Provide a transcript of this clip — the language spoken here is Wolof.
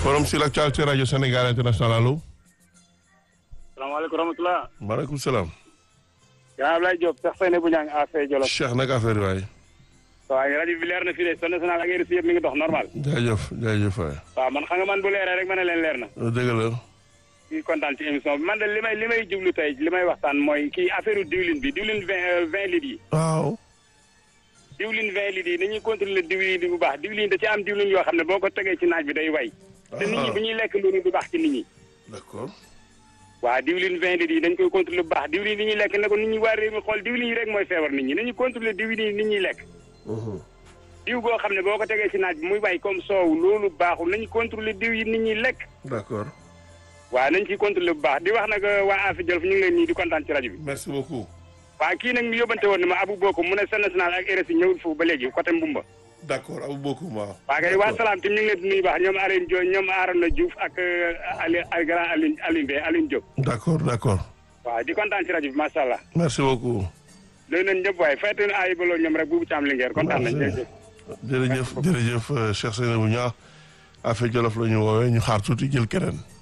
forum sur l'actualité radio Sénégal international allo. salaamaaleykum rahmatulah. maaleykum salaam. yaa Ablaye Diop sax fay ne bu ñaa ngi affaire Jolof. Cheikh nag affaire yi waay. waaw rajo bi leer na fii de son national ak RFI yëpp mi ngi dox normal. jaajëf waay. waaw man xam nga man bu leeree rek ma ne leen leer na. dëgg la. kii kontaan ci émission bi man de li may jublu tey li may waxtaan mooy kii affaire diwlin bi diwlin 20 litres yi. waaw. diwlin 20 litres yi dañuy contrôler diwlin bi bu baax diwlin da ci am diwlin yoo xam ne boo ko tegee ci naaj bi day way. te nit ñi bu ñuy lekk loolu du baax ci nit ñi. d'accord. waaw diwlin 20 litres yi dañ koy contrôler bu baax diwlin yi ñuy lekk ne ko nit ñi waa réew mi xool diwlin yi rek mooy feebar nit ñi nañu contrôler diwlin yi nit ñuy lekk. diw goo xam ne boo ko tegee ci naaj bi muy way comme soow loolu baaxul nañu contrôler diw yi nit ñuy lekk. d'accord. waaw nañ ciy contrôler bu baax di wax nag waa Afia Jolof ñu ngi leen nii di kontaan ci rajo bi. merci beaucoup. waaw kii nag mi yóbbante woon ne ma Abou Boko mu ne Sen National ak RFI ñëwul foofu ba léegi côté Mbumba. d'accord Abou Boko waaw. waa kay waa salaam te ñu ngi leen di nuyu baax ñoom Alioune Diop ñoom Arona Diouf ak grand Alioune Diop. d'accord. waaw di kontaan ci rajo bi macha allah. merci beaucoup. léegi nag ñëpp waaye fayte na ay baloo ñoom rek buubu caam lingeer kontaan nañ jërëjëf Cheikh Seynabou Niang Afia Jolof la ñu woowee ñu xaar tuuti jël keneen.